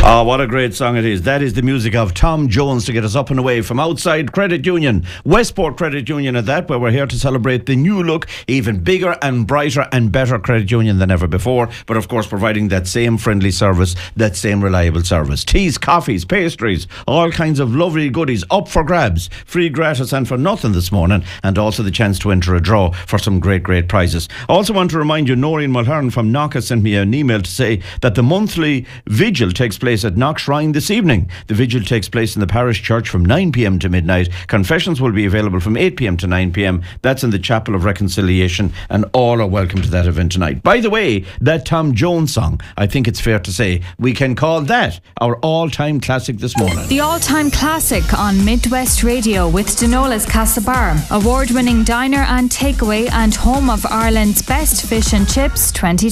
Oh, what a great song it is. That is the music of Tom Jones to get us up and away from outside Credit Union, Westport Credit Union at that, where we're here to celebrate the new look, even bigger and brighter and better Credit Union than ever before, but of course providing that same friendly service, that same reliable service. Teas, coffees, pastries, all kinds of lovely goodies up for grabs, free, gratis and for nothing this morning, and also the chance to enter a draw for some great prizes. I also want to remind you, Noreen Mulhern from Knock sent me an email to say that the monthly vigil takes place at Knock Shrine this evening. The vigil takes place in the parish church from 9 p.m. to midnight. Confessions will be available from 8 p.m. to 9 p.m. That's in the Chapel of Reconciliation, and all are welcome to that event tonight. By the way, that Tom Jones song, I think it's fair to say we can call that our all-time classic this morning. The all-time classic on Midwest Radio with Denola's Castlebar, award-winning diner and takeaway and home of Ireland's best fish and chips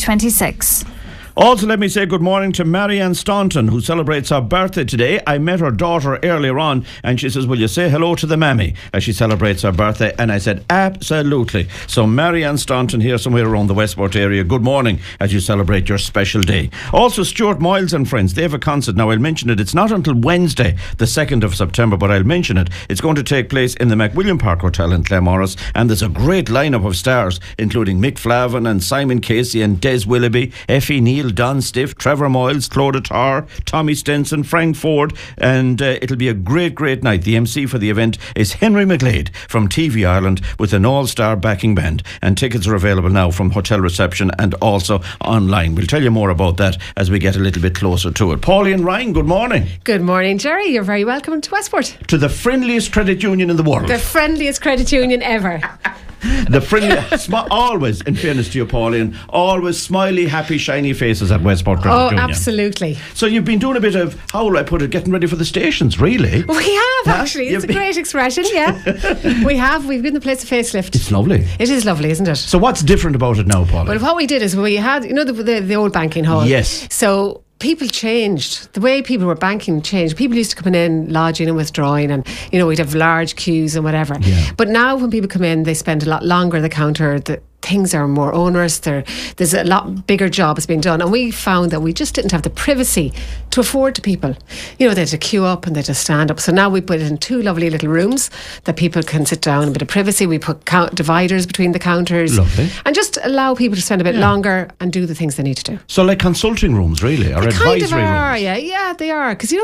2026. Also, let me say good morning to Marianne Staunton, who celebrates her birthday today. I met her daughter earlier on, and she says, will you say hello to the mammy as she celebrates her birthday? And I said, absolutely. So Marianne Staunton here somewhere around the Westport area, good morning as you celebrate your special day. Also, Stuart Moyles and friends, they have a concert. Now, I'll mention it. It's not until Wednesday, the 2nd of September, but I'll mention it. It's going to take place in the McWilliam Park Hotel in Claremorris, and there's a great lineup of stars, including Mick Flavin and Simon Casey and Des Willoughby, Effie Neal, Don Stiff, Trevor Moyles, Claude Attar, Tommy Stenson, Frank Ford, and it'll be a great night. The MC for the event is Henry McGlade from TV Ireland with an all-star backing band, and tickets are available now from hotel reception and also online. We'll tell you more about that as we get a little bit closer to it. Pauline Ryan, good morning. Good morning, Jerry. You're very welcome to Westport. To the friendliest credit union in the world. The friendliest credit union ever. The friendly, always, in fairness to you, Pauline, always smiley, happy, shiny faces at Westport Credit Union. Oh, absolutely. So you've been doing a bit of, how will I put it, getting ready for the stations, really? We have, actually. It's a great expression, yeah. We've given the place a facelift. It's lovely. It is lovely, isn't it? So what's different about it now, Pauline? Well, what we did is we had, the old banking hall. Yes. So people changed. The way people were banking changed. People used to come in, lodging and withdrawing, and we'd have large queues and whatever. Yeah. But now when people come in, they spend a lot longer at the counter. Things are more onerous. There's a lot bigger jobs being done, and we found that we just didn't have the privacy to afford to people. They had to queue up and they had to stand up. So now we put it in 2 lovely little rooms that people can sit down, a bit of privacy. We put dividers between the counters. Lovely. And just allow people to spend a bit longer and do the things they need to do. So like consulting rooms, really, or advisory rooms? Yeah, they are. Because,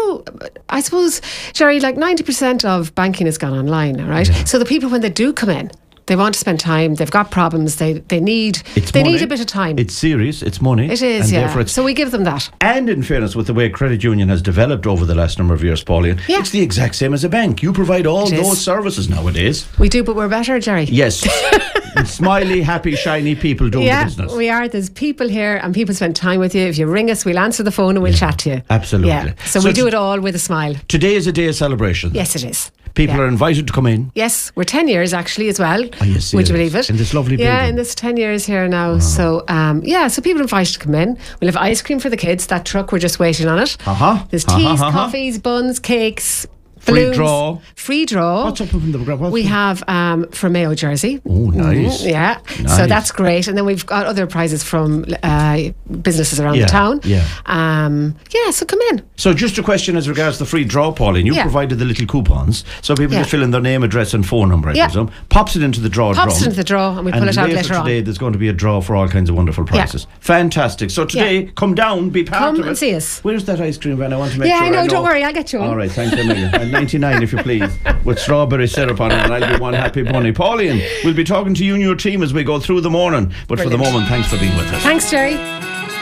I suppose, Jerry, like 90% of banking has gone online, right? Yeah. So the people, when they do come in, they want to spend time. They've got problems. They need a bit of time. It's serious. It's money. It is, yeah. So we give them that. And in fairness, with the way credit union has developed over the last number of years, Pauline, it's the exact same as a bank. You provide all those services nowadays. We do, but we're better, Jerry. Yes. Smiley, happy, shiny people doing the business. We are. There's people here, and people spend time with you. If you ring us, we'll answer the phone and we'll chat to you. Absolutely. Yeah. So we do it all with a smile. Today is a day of celebration. Yes, it is. People are invited to come in. Yes, we're 10 years actually as well. Are you serious? Would you believe it? In this lovely building? Yeah, in this 10 years here now. Wow. So, so people are invited to come in. We'll have ice cream for the kids. That truck, we're just waiting on it. There's teas, coffees, buns, cakes. Balloons. Free draw. What's up in the We have from Mayo Jersey. Oh, nice. Yeah. Nice. So that's great. And then we've got other prizes from businesses around the town. So come in. So just a question as regards the free draw, Pauline. You provided the little coupons, so people just fill in their name, address and phone number, I presume. Pops it into the draw. Pops it into the draw and we pull it out later on. Today there's going to be a draw for all kinds of wonderful prizes. Fantastic. So today, come down, be part of it. Come and see us. Where's that ice cream van? I want to make sure I know. Don't worry, I'll get you one. All right, thanks a million. 99 if you please, with strawberry syrup on it, and I'll be one happy bunny. Pauline, we'll be talking to you and your team as we go through the morning, but for the moment, thanks for being with us. Thanks, Jerry.